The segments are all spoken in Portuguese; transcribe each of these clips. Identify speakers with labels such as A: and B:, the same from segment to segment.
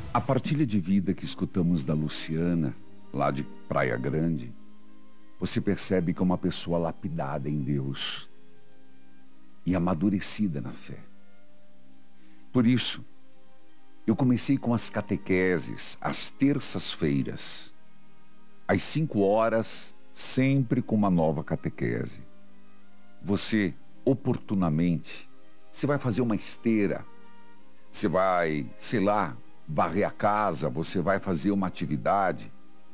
A: A partilha de vida que escutamos da Luciana, lá de Praia Grande, você percebe que é uma pessoa lapidada em Deus e amadurecida na fé. Por isso, eu comecei com as catequeses, às terças-feiras, às 5 horas, sempre com uma nova catequese. Você, oportunamente, você vai fazer uma esteira, você vai, sei lá, varrer a casa, você vai fazer uma atividade.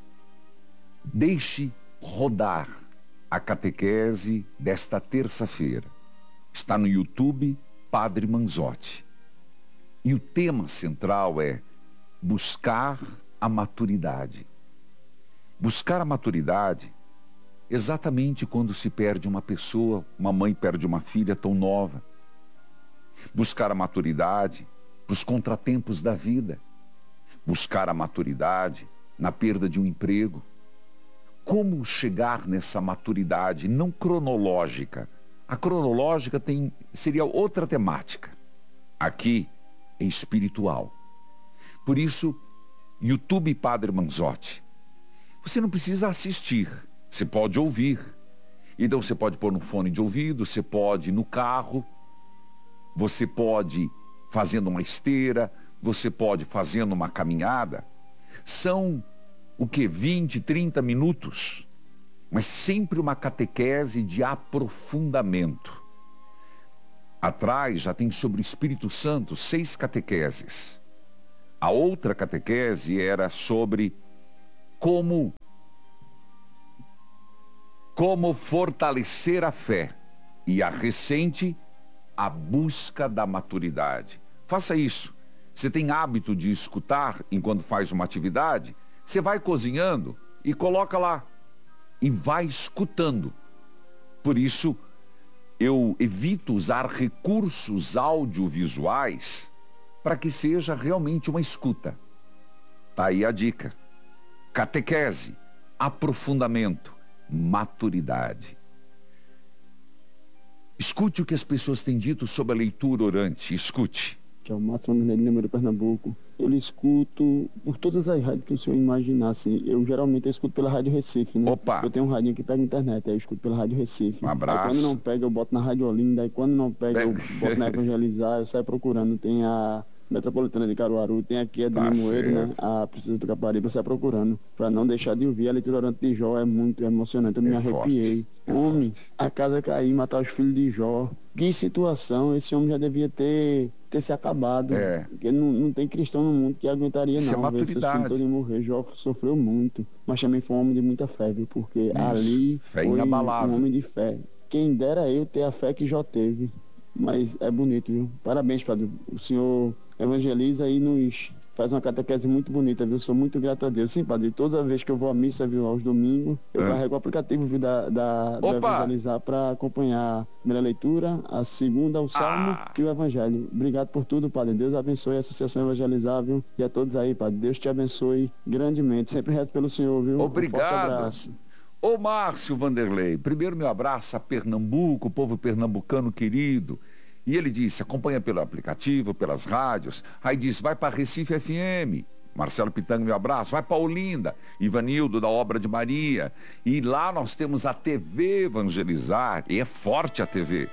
A: Deixe rodar a catequese desta terça-feira. Está no YouTube, Padre Manzotti. E o tema central é buscar a maturidade. Buscar a maturidade exatamente quando se perde uma pessoa, uma mãe perde uma filha tão nova. Buscar a maturidade para os contratempos da vida. Buscar a maturidade na perda de um emprego. Como chegar nessa maturidade não cronológica? A cronológica seria outra temática. Aqui é espiritual. Por isso, YouTube Padre Manzotti. Você não precisa assistir, você pode ouvir. Então você pode pôr no fone de ouvido, você pode ir no carro, você pode fazendo uma esteira, você pode fazendo uma caminhada. São o que? 20, 30 minutos, mas sempre uma catequese de aprofundamento. Atrás já tem sobre o Espírito Santo 6 catequeses. A outra catequese era sobre como fortalecer a fé. E a recente, a busca da maturidade. Faça isso. Você tem hábito de escutar enquanto faz uma atividade? Você vai cozinhando e coloca lá. E vai escutando. Por isso, eu evito usar recursos audiovisuais para que seja realmente uma escuta. Tá aí a dica. Catequese, aprofundamento, maturidade. Escute o que as pessoas têm dito sobre a leitura orante. Escute.
B: Que é o Márcio Vanderlei de Lima de Pernambuco. Eu lhe escuto por todas as rádios que o senhor imaginasse. Eu geralmente escuto pela Rádio Recife, né?
A: Opa!
B: Eu tenho um radinho que pega internet, aí eu escuto pela Rádio Recife.
A: Um abraço.
B: Aí quando não pega, eu boto na Rádio Olinda, aí quando não pega, eu boto na Evangelizar, eu saio procurando. Tem a Metropolitana de Caruaru, tem aqui a de Limoeiro, né? A Princesa do Caparibe, eu saio procurando. Pra não deixar de ouvir. A leitura orante de Jó é muito emocionante, eu me arrepiei. Homem, a casa cair, matar os filhos de Jó. Que situação, esse homem já devia ter se acabado. Porque não tem cristão no mundo que aguentaria
A: isso
B: não. Ver seus filhos todos morrer. Jó sofreu muito, mas também foi um homem de muita fé, viu? Porque isso. Ali fé foi inabalável. Um homem de fé. Quem dera eu ter a fé que Jó teve. Mas é bonito, viu? Parabéns, padre. O senhor evangeliza e nos faz uma catequese muito bonita, viu? Sou muito grato a Deus. Sim, padre, toda vez que eu vou à missa, viu, aos domingos, eu carrego o aplicativo, viu, do Evangelizar para acompanhar a primeira leitura, a segunda, o Salmo e o Evangelho. Obrigado por tudo, padre. Deus abençoe a Associação Evangelizar, viu? E a todos aí, padre. Deus te abençoe grandemente. Sempre rezo pelo senhor, viu?
A: Obrigado.
B: Um forte abraço.
A: Ô Márcio Vanderlei, primeiro meu abraço a Pernambuco, o povo pernambucano querido. E ele disse, acompanha pelo aplicativo, pelas rádios. Aí disse, vai para Recife FM. Marcelo Pitanga, meu abraço. Vai para Olinda. Ivanildo, da Obra de Maria. E lá nós temos a TV Evangelizar. E é forte a TV.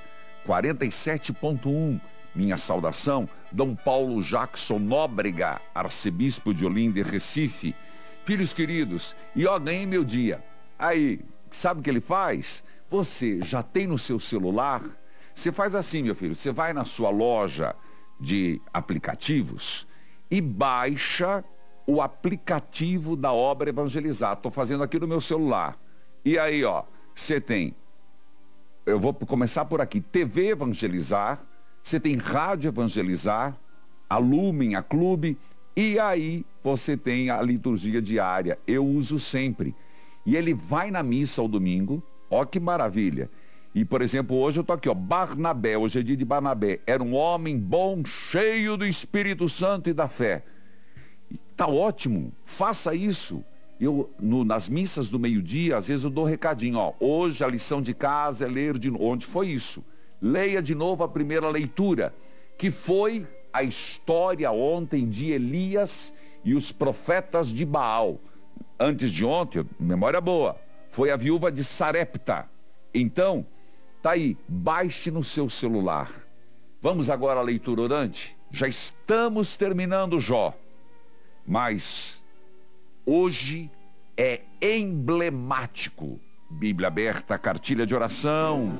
A: 47.1. Minha saudação. Dom Paulo Jackson Nóbrega, arcebispo de Olinda e Recife. Filhos queridos, e ó, ganhei meu dia. Aí, sabe o que ele faz? Você já tem no seu celular... Você faz assim, meu filho, você vai na sua loja de aplicativos e baixa o aplicativo da Obra Evangelizar. Estou fazendo aqui no meu celular. E aí, ó, você tem, eu vou começar por aqui, TV Evangelizar, você tem Rádio Evangelizar, a Lumen, a Clube, e aí você tem a liturgia diária. Eu uso sempre. E ele vai na missa ao domingo, ó que maravilha. E, por exemplo, hoje eu estou aqui, ó, Barnabé, hoje é dia de Barnabé. Era um homem bom, cheio do Espírito Santo e da fé. Tá ótimo, faça isso. Eu, nas missas do meio-dia, às vezes eu dou um recadinho, ó. Hoje a lição de casa é ler de novo. Onde foi isso? Leia de novo a primeira leitura, que foi a história ontem de Elias e os profetas de Baal. Antes de ontem, memória boa, foi a viúva de Sarepta. Então, tá aí, baixe no seu celular. Vamos agora à leitura orante? Já estamos terminando Jó. Mas hoje é emblemático. Bíblia aberta, cartilha de oração.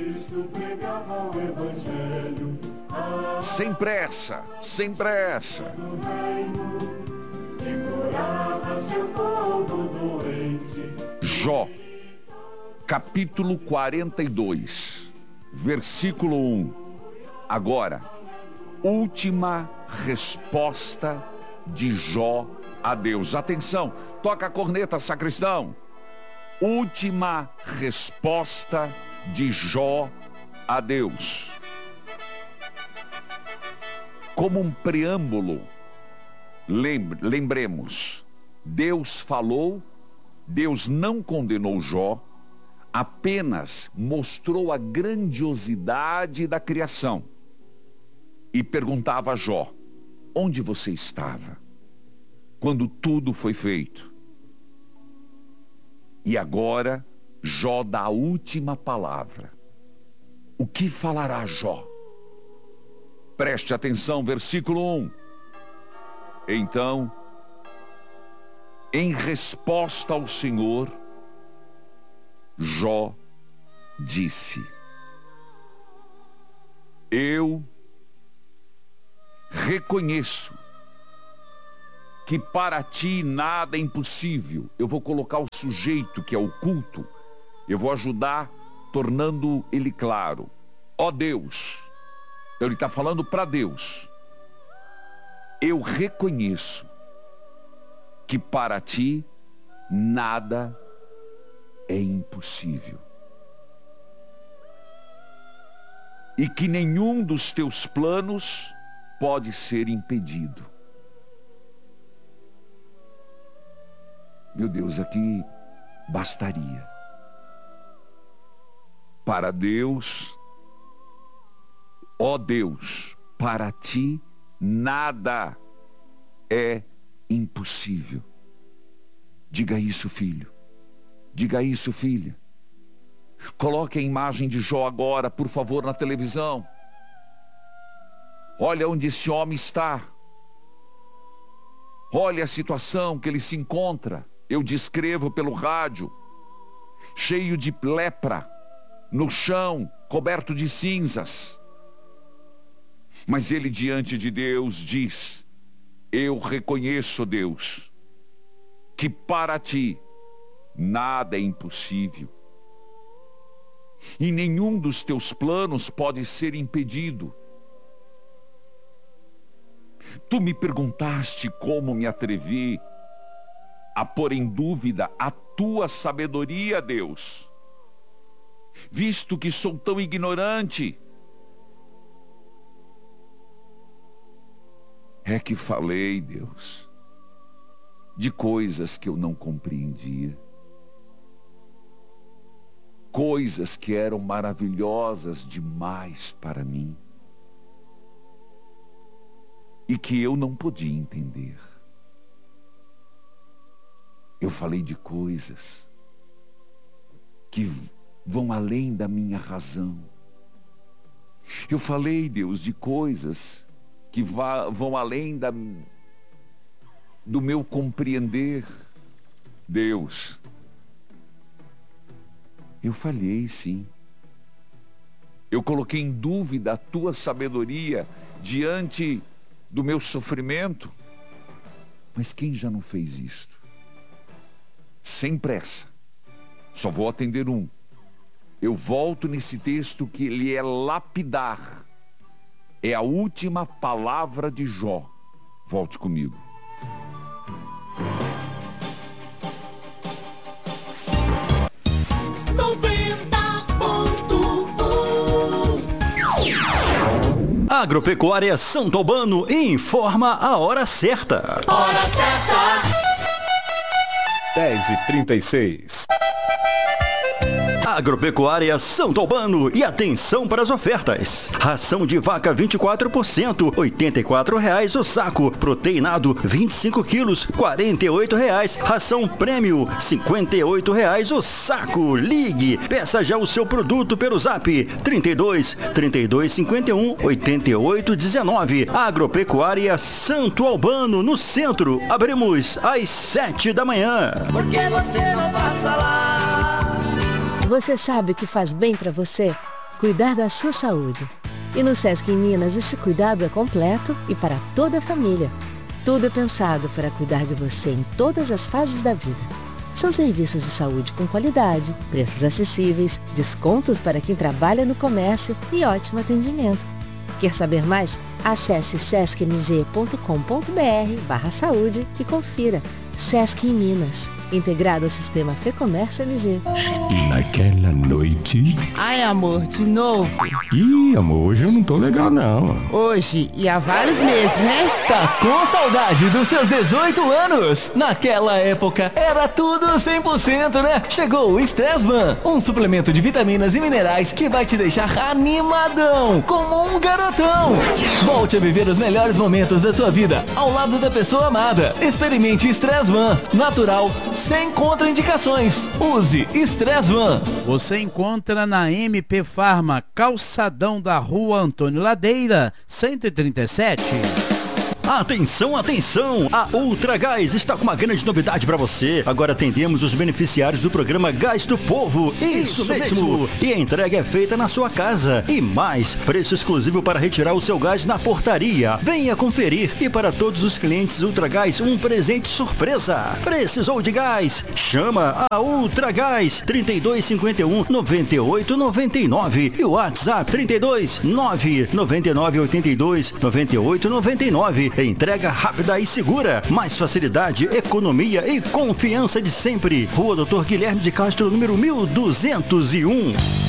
A: Sem pressa, sem pressa. Jó, capítulo 42, versículo 1. Agora, última resposta de Jó a Deus. Atenção, toca a corneta, sacristão. Última resposta de Jó a Deus. Como um preâmbulo, lembremos, Deus falou, Deus não condenou Jó, apenas mostrou a grandiosidade da criação e perguntava a Jó: onde você estava quando tudo foi feito? E agora Jó dá a última palavra. O que falará Jó? Preste atenção, versículo 1. Então, em resposta ao Senhor, Jó disse: eu reconheço que para ti nada é impossível. Eu vou colocar o sujeito, que é o culto, eu vou ajudar tornando ele claro. Ó Deus, ele está falando para Deus. Eu reconheço que para ti nada é impossível. E que nenhum dos teus planos pode ser impedido. Meu Deus, aqui bastaria. Para Deus, ó Deus, para ti nada é impossível. Diga isso, filho. Diga isso, filha. Coloque a imagem de Jó agora, por favor, na televisão. Olha onde esse homem está. Olha a situação que ele se encontra. Eu descrevo pelo rádio. Cheio de lepra, no chão, coberto de cinzas. Mas ele diante de Deus diz: eu reconheço, Deus, que para ti nada é impossível. E nenhum dos teus planos pode ser impedido. Tu me perguntaste como me atrevi a pôr em dúvida a tua sabedoria, Deus, visto que sou tão ignorante. É que falei, Deus, de coisas que eu não compreendia, coisas que eram maravilhosas demais para mim e que eu não podia entender. Eu falei de coisas que vão além da minha razão. Eu falei, Deus, de coisas que vão além do meu compreender. Deus, eu falhei, sim. Eu coloquei em dúvida a tua sabedoria diante do meu sofrimento. Mas quem já não fez isto? Sem pressa. Só vou atender um. Eu volto nesse texto que ele é lapidar. É a última palavra de Jó. Volte comigo.
C: Agropecuária Santo Albano informa a hora certa.
D: Hora certa.
C: 10h36. Agropecuária Santo Albano, e atenção para as ofertas. Ração de vaca 24%, R$ 84,00 o saco. Proteinado 25 quilos, R$ 48,00. Ração prêmio, R$ 58,00 o saco. Ligue, peça já o seu produto pelo Zap 32 3251 8819. Agropecuária Santo Albano, no centro. Abrimos às 7 da manhã.
D: Porque você não passa lá.
E: Você sabe o que faz bem para você? Cuidar da sua saúde. E no Sesc em Minas, esse cuidado é completo e para toda a família. Tudo é pensado para cuidar de você em todas as fases da vida. São serviços de saúde com qualidade, preços acessíveis, descontos para quem trabalha no comércio e ótimo atendimento. Quer saber mais? Acesse sescmg.com.br/saúde e confira. Sesc em Minas, integrado ao sistema Fecomércio MG.
F: Naquela noite...
G: Ai, amor, de novo?
F: Ih, amor, hoje eu não tô legal, não.
G: Hoje e há vários meses, né?
H: Tá com saudade dos seus 18 anos? Naquela época, era tudo 100%, né? Chegou o Stressman, um suplemento de vitaminas e minerais que vai te deixar animadão, como um garotão. Volte a viver os melhores momentos da sua vida, ao lado da pessoa amada. Experimente Stressman, natural, sem contraindicações. Use Stressman.
I: Você encontra na MP Farma, calçadão da Rua Antônio Ladeira, 137.
C: Atenção, atenção! A Ultragás está com uma grande novidade para você. Agora atendemos os beneficiários do programa Gás do Povo. Isso mesmo! E a entrega é feita na sua casa. E mais, preço exclusivo para retirar o seu gás na portaria. Venha conferir. E para todos os clientes Ultragás, um presente surpresa. Precisou de gás? Chama a Ultragás 3251 9899 e o WhatsApp 32 999 82 98 99. Entrega rápida e segura. Mais facilidade, economia e confiança de sempre. Rua Doutor Guilherme de Castro, número 1201.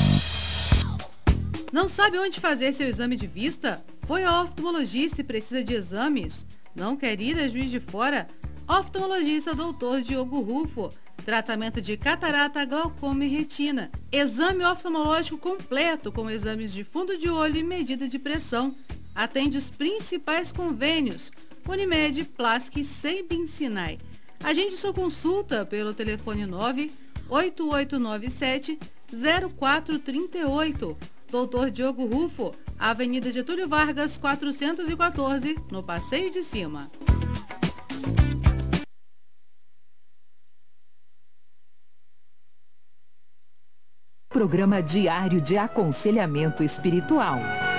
J: Não sabe onde fazer seu exame de vista? Foi ao oftalmologista e precisa de exames? Não quer ir a Juiz de Fora? Oftalmologista Dr. Diogo Rufo. Tratamento de catarata, glaucoma e retina. Exame oftalmológico completo com exames de fundo de olho e medida de pressão. Atende os principais convênios: Unimed, Plask e Sebin Sinai. Agende sua consulta pelo telefone 98897-0438. Dr. Diogo Rufo, Avenida Getúlio Vargas, 414, no Passeio de Cima.
K: Programa diário de aconselhamento espiritual.